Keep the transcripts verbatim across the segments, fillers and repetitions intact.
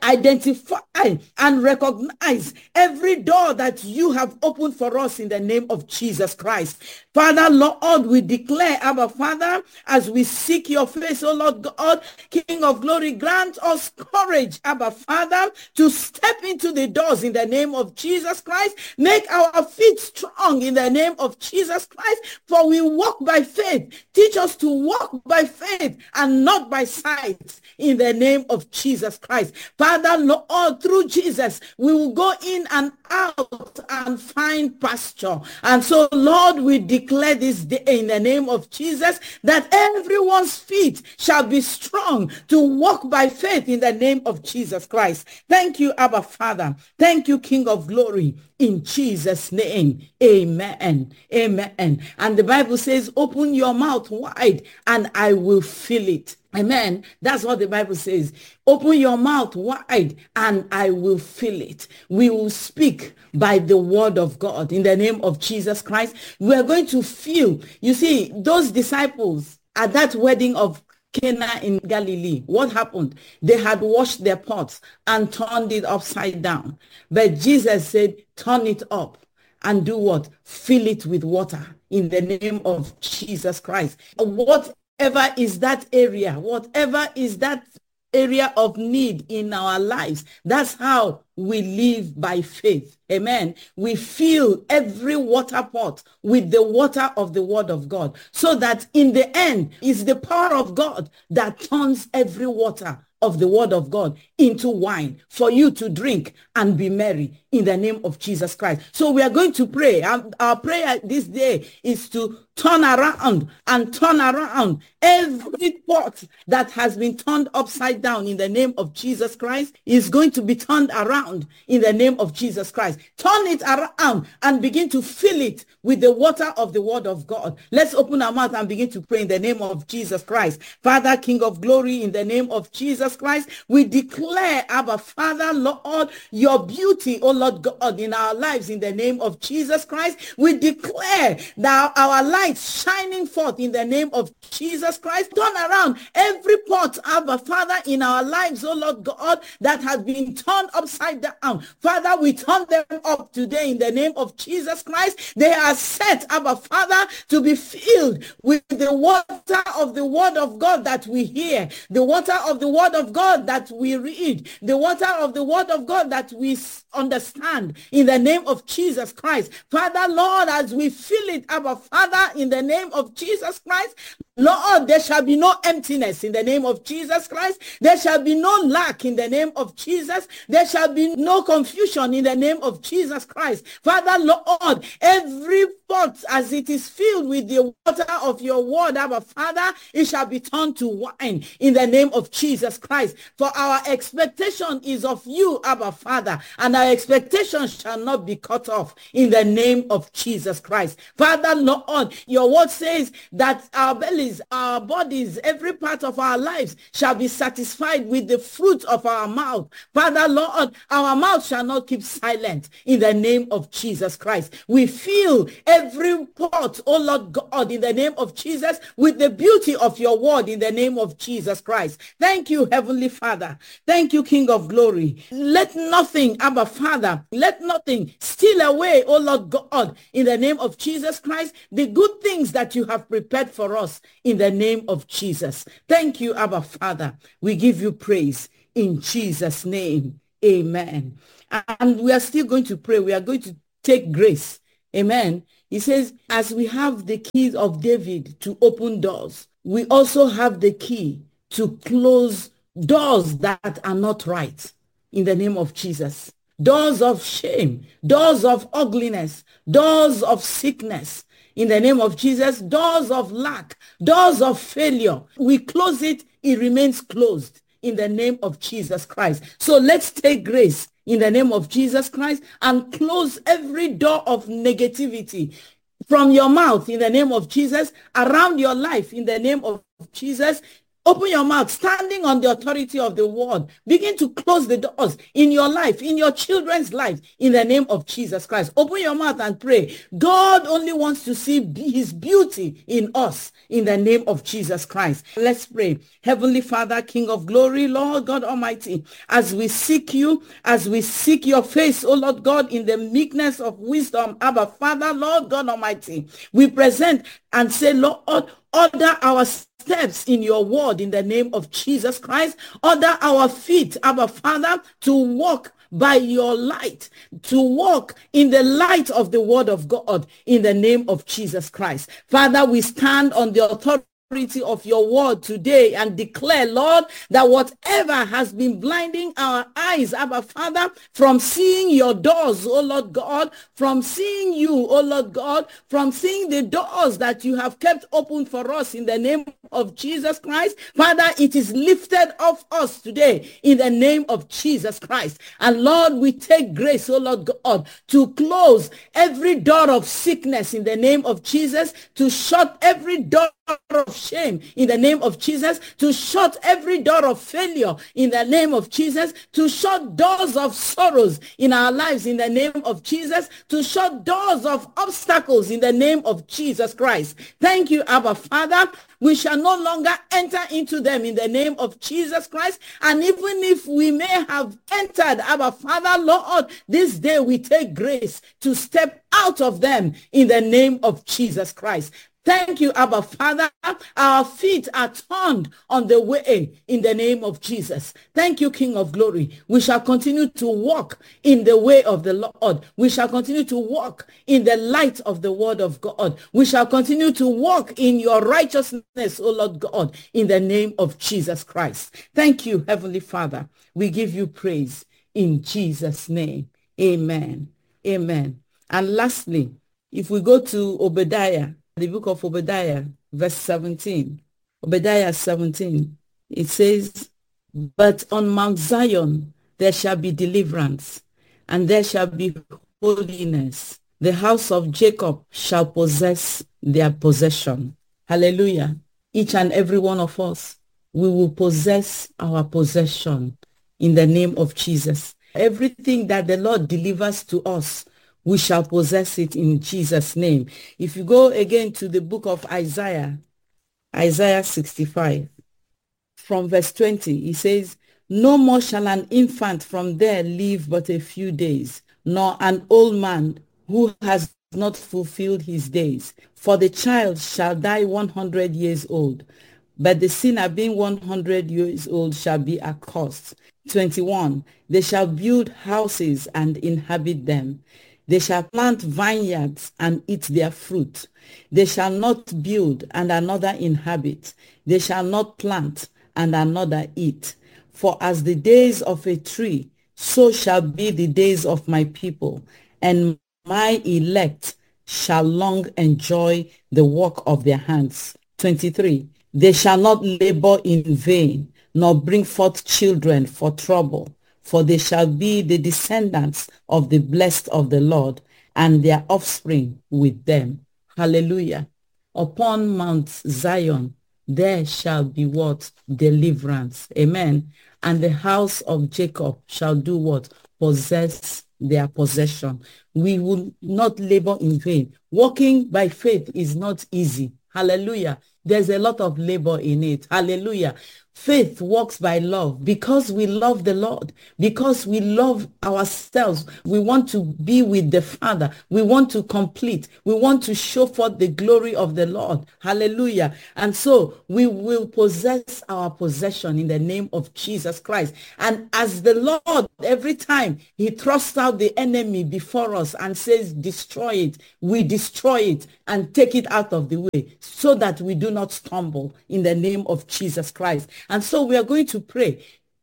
identify and recognize every door that you have opened for us in the name of Jesus Christ. Father, Lord, we declare, Abba Father, as we seek your face, oh Lord God, King of glory, grant us courage, Abba Father, to step into the doors in the name of Jesus Christ. Make our feet strong in the name of Jesus Christ, for we walk by faith. Teach us to walk by faith and not by sight in the name of Jesus Christ. Father, Lord, through Jesus, we will go in and out and find pasture. And so, Lord, we declare this day in the name of Jesus that everyone's feet shall be strong to walk by faith in the name of Jesus Christ. Thank you, Abba Father. Thank you, King of glory. In Jesus' name, amen. Amen. And the Bible says, open your mouth wide and I will fill it. Amen. That's what the Bible says. Open your mouth wide and I will fill it. We will speak by the word of God in the name of Jesus Christ. We are going to fill. You see, those disciples at that wedding of Cana in Galilee, what happened? They had washed their pots and turned it upside down. But Jesus said, turn it up and do what? Fill it with water in the name of Jesus Christ. Whatever is that area, whatever is that area of need in our lives, that's how we live by faith. Amen. We fill every water pot with the water of the word of God, so that in the end is the power of God that turns every water of the word of God into wine for you to drink and be merry in the name of Jesus Christ. So we are going to pray. Our, our prayer this day is to turn around and turn around every pot that has been turned upside down in the name of Jesus Christ is going to be turned around in the name of Jesus Christ. Turn it around and begin to fill it with the water of the word of God. Let's open our mouth and begin to pray in the name of Jesus Christ. Father, King of glory, in the name of Jesus Christ, we declare, Abba Father, Lord, your beauty, oh Lord God, in our lives in the name of Jesus Christ. We declare that our lights shining forth in the name of Jesus Christ. Turn around every pot, Abba Father, in our lives, oh Lord God, that has been turned upside down. Father, we turn them up today in the name of Jesus Christ. They are set, Abba Father, to be filled with the water of the word of God that we hear, the water of the word of God that we read, the water of the word of God that we understand in the name of Jesus Christ. Father, Lord, as we fill it, Abba Father, in the name of Jesus Christ, Lord, there shall be no emptiness in the name of Jesus Christ. There shall be no lack in the name of Jesus. There shall be no confusion in the name of Jesus Christ. Father, Lord, every pot as it is filled with the water of your word, Abba Father, it shall be turned to wine in the name of Jesus Christ. For our expectation is of you, Abba Father, and our expectation shall not be cut off in the name of Jesus Christ. Father, Lord, your word says that our bellies, our bodies, every part of our lives shall be satisfied with the fruit of our mouth. Father, Lord, our mouth shall not keep silent in the name of Jesus Christ. We fill every pot, oh Lord God, in the name of Jesus, with the beauty of your word in the name of Jesus Christ. Thank you, Heavenly Father. Thank you, King of glory. Let nothing, Abba Father, let nothing steal away, oh Lord God, in the name of Jesus Christ, the good things that you have prepared for us in the name of Jesus. Thank you, Abba Father. We give you praise in Jesus' name. Amen. And we are still going to pray. We are going to take grace. Amen. He says, as we have the keys of David to open doors, we also have the key to close doors that are not right in the name of Jesus. Doors of shame, doors of ugliness, doors of sickness. In the name of Jesus, doors of lack, doors of failure. We close it, it remains closed in the name of Jesus Christ. So let's take grace in the name of Jesus Christ and close every door of negativity from your mouth in the name of Jesus, around your life in the name of Jesus. Open your mouth, standing on the authority of the word. Begin to close the doors in your life, in your children's life, in the name of Jesus Christ. Open your mouth and pray. God only wants to see his beauty in us, in the name of Jesus Christ. Let's pray. Heavenly Father, King of glory, Lord God Almighty, as we seek you, as we seek your face, O Lord God, in the meekness of wisdom, Abba Father, Lord God Almighty, we present and say, Lord, order our steps in your word in the name of Jesus Christ. Order our feet, Abba Father, to walk by your light, to walk in the light of the word of God in the name of Jesus Christ. Father, we stand on the authority of your word today and declare, Lord, that whatever has been blinding our eyes, Abba Father, from seeing your doors, oh Lord God, from seeing you, oh Lord God, from seeing the doors that you have kept open for us in the name of Jesus Christ, Father, it is lifted off us today in the name of Jesus Christ. And Lord, we take grace, oh Lord God, to close every door of sickness in the name of Jesus, to shut every door of shame in the name of Jesus, to shut every door of failure in the name of Jesus, to shut doors of sorrows in our lives in the name of Jesus, to shut doors of obstacles in the name of Jesus Christ. Thank you, Abba Father. We shall no longer enter into them in the name of Jesus Christ. And even if we may have entered, Abba Father, Lord, this day we take grace to step out of them in the name of Jesus Christ. Thank you, Abba Father. Our feet are turned on the way in the name of Jesus. Thank you, King of glory. We shall continue to walk in the way of the Lord. We shall continue to walk in the light of the word of God. We shall continue to walk in your righteousness, O Lord God, in the name of Jesus Christ. Thank you, Heavenly Father. We give you praise in Jesus' name. Amen. Amen. And lastly, if we go to Obadiah, the book of Obadiah, verse seventeen, Obadiah seventeen, it says, but on Mount Zion there shall be deliverance, and there shall be holiness. The house of Jacob shall possess their possession. Hallelujah. Each and every one of us, we will possess our possession in the name of Jesus. Everything that the Lord delivers to us, we shall possess it in Jesus' name. If you go again to the book of Isaiah, Isaiah sixty-five, from verse twenty, he says, no more shall an infant from there live but a few days, nor an old man who has not fulfilled his days. For the child shall die one hundred years old, but the sinner being one hundred years old shall be accursed. twenty-one, they shall build houses and inhabit them. They shall plant vineyards and eat their fruit. They shall not build and another inhabit. They shall not plant and another eat. For as the days of a tree, so shall be the days of my people, and my elect shall long enjoy the work of their hands. twenty-three, they shall not labor in vain, nor bring forth children for trouble. For they shall be the descendants of the blessed of the Lord, and their offspring with them. Hallelujah. Upon Mount Zion, there shall be what? Deliverance. Amen. And the house of Jacob shall do what? Possess their possession. We will not labor in vain. Walking by faith is not easy. Hallelujah. There's a lot of labor in it. Hallelujah. Faith walks by love because we love the Lord, because we love ourselves. We want to be with the Father. We want to complete. We want to show forth the glory of the Lord. Hallelujah. And so we will possess our possession in the name of Jesus Christ. And as the Lord, every time he thrusts out the enemy before us and says, destroy it, we destroy it and take it out of the way so that we do not stumble in the name of Jesus Christ. And so we are going to pray.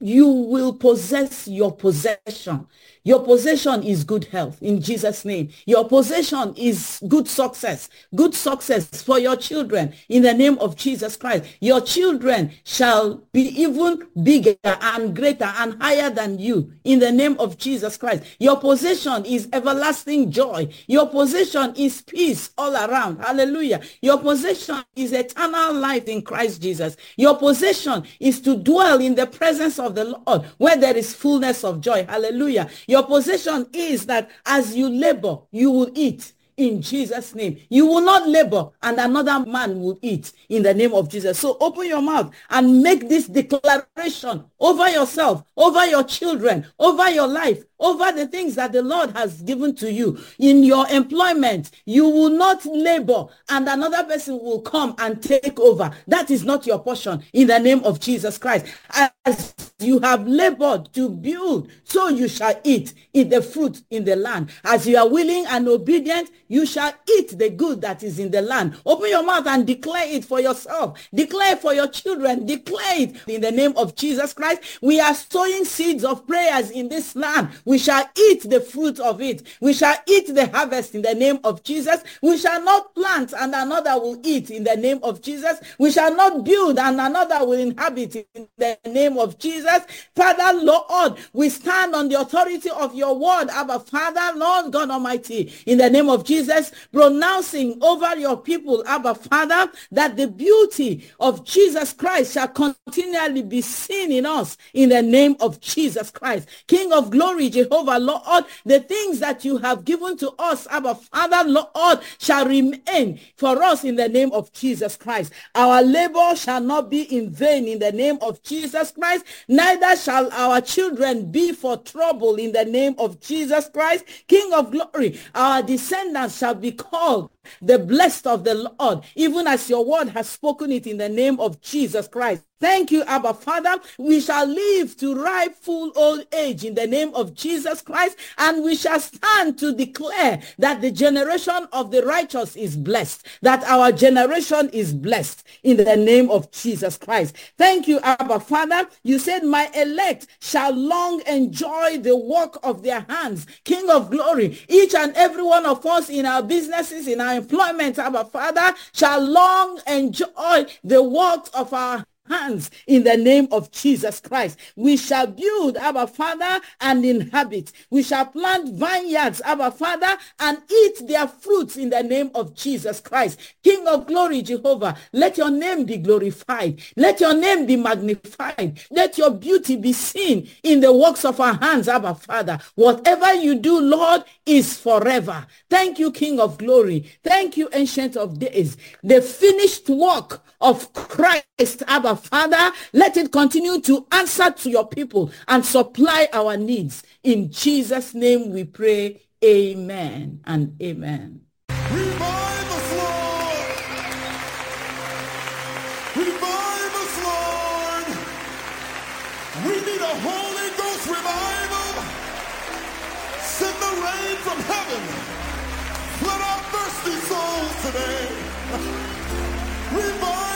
you will possess your possession. Your possession is good health in Jesus' name. Your possession is good success, good success for your children in the name of Jesus Christ. Your children shall be even bigger and greater and higher than you in the name of Jesus Christ. Your possession is everlasting joy. Your possession is peace all around. Hallelujah. Your possession is eternal life in Christ Jesus. Your possession is to dwell in the presence of the Lord where there is fullness of joy. Hallelujah. Your possession is that as you labor, you will eat. In Jesus' name. You will not labor and another man will eat in the name of Jesus. So open your mouth and make this declaration over yourself, over your children, over your life, over the things that the Lord has given to you. In your employment, you will not labor and another person will come and take over. That is not your portion in the name of Jesus Christ. As you have labored to build, so you shall eat, eat the fruit in the land. As you are willing and obedient, you shall eat the good that is in the land. Open your mouth and declare it for yourself. Declare it for your children. Declare it in the name of Jesus Christ. We are sowing seeds of prayers in this land. We shall eat the fruit of it. We shall eat the harvest in the name of Jesus. We shall not plant and another will eat in the name of Jesus. We shall not build and another will inhabit in the name of Jesus. Father, Lord, we stand on the authority of your word, Abba Father, Lord God Almighty, in the name of Jesus, pronouncing over your people, Abba Father, that the beauty of Jesus Christ shall continually be seen in us in the name of Jesus Christ. King of glory, Jehovah, Lord, the things that you have given to us, Abba Father, Lord, shall remain for us in the name of Jesus Christ. Our labor shall not be in vain in the name of Jesus Christ, neither shall our children be for trouble in the name of Jesus Christ. King of glory, our descendants shall be called the blessed of the Lord, even as your word has spoken it in the name of Jesus Christ. Thank you, Abba Father. We shall live to ripe full old age in the name of Jesus Christ, and we shall stand to declare that the generation of the righteous is blessed, that our generation is blessed in the name of Jesus Christ. Thank you, Abba Father. You said, my elect shall long enjoy the work of their hands. King of glory, each and every one of us in our businesses, in our employment, Abba Father, shall long enjoy the work of our hands in the name of Jesus Christ. We shall build, Abba Father, and inhabit. We shall plant vineyards, Abba Father, and eat their fruits in the name of Jesus Christ. King of glory, Jehovah, let your name be glorified. Let your name be magnified. Let your beauty be seen in the works of our hands, Abba Father. Whatever you do, Lord, is forever. Thank you, King of glory. Thank you, Ancient of Days. The finished work of Christ, Abba Father, let it continue to answer to your people and supply our needs. In Jesus' name we pray, amen and amen. Revive us, Lord! Revive us, Lord! We need a Holy Ghost revival. Send the rain from heaven. Flood our thirsty souls today. Revive